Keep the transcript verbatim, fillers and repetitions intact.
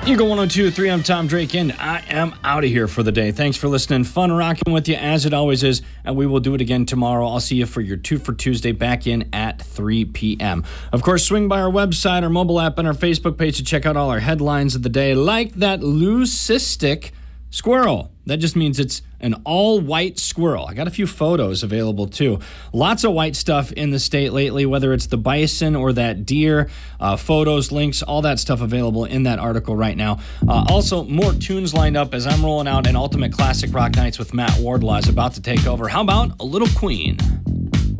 Eagle one oh two point three, I'm Tom Drake, and I am out of here for the day. Thanks for listening. Fun rocking with you, as it always is, and we will do it again tomorrow. I'll see you for your Two for Tuesday back in at three p.m. Of course, swing by our website, our mobile app, and our Facebook page to check out all our headlines of the day, like that leucistic squirrel. That just means it's an all-white squirrel. I got a few photos available, too. Lots of white stuff in the state lately, whether it's the bison or that deer. Uh, photos, links, all that stuff available in that article right now. Uh, also, more tunes lined up as I'm rolling out an Ultimate Classic Rock Nights with Matt Wardlaw is about to take over. How about a little Queen?